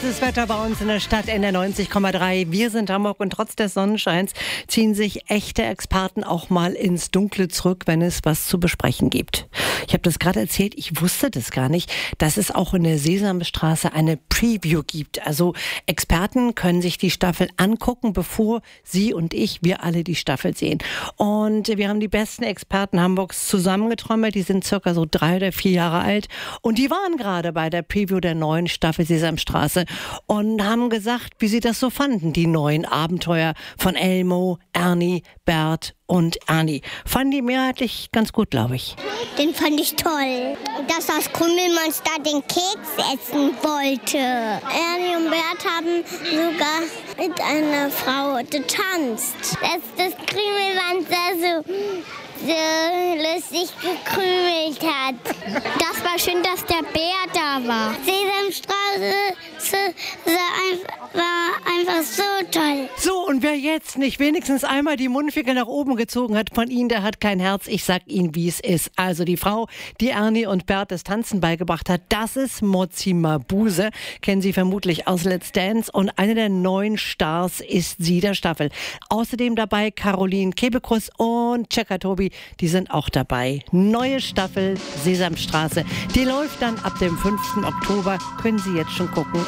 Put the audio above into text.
Bestes Wetter bei uns in der Stadt in der 90,3. Wir sind Hamburg und trotz des Sonnenscheins ziehen sich echte Experten auch mal ins Dunkle zurück, wenn es was zu besprechen gibt. Ich habe das gerade erzählt, ich wusste das gar nicht, dass es auch in der Sesamstraße eine Preview gibt. Also Experten können sich die Staffel angucken, bevor Sie und wir alle die Staffel sehen. Und wir haben die besten Experten Hamburgs zusammengetrommelt. Die sind circa so 3 oder 4 Jahre alt und die waren gerade bei der Preview der neuen Staffel Sesamstraße und haben gesagt, wie sie das so fanden, die neuen Abenteuer von Elmo, Ernie, Bert und Ernie. Fanden die mehrheitlich ganz gut, glaube ich. Den fand ich toll, dass das Krümelmonster den Keks essen wollte. Ernie und Bert haben sogar mit einer Frau getanzt. Das Krümelmonster so lustig gekrümelt hat. Das war schön, dass der Bär da war. Sesamstraße war einfach so toll. So, und wer jetzt nicht wenigstens einmal die Mundwinkel nach oben gezogen hat von Ihnen, der hat kein Herz. Ich sag Ihnen, wie es ist. Also die Frau, die Ernie und Bert das Tanzen beigebracht hat, das ist Mozi Mabuse. Kennen Sie vermutlich aus Let's Dance. Und eine der neuen Stars ist sie der Staffel. Außerdem dabei Caroline Kebekus und Checker Tobi. Die sind auch dabei. Neue Staffel Sesamstraße. Die läuft dann ab dem 5. Oktober. Können Sie jetzt schon gucken.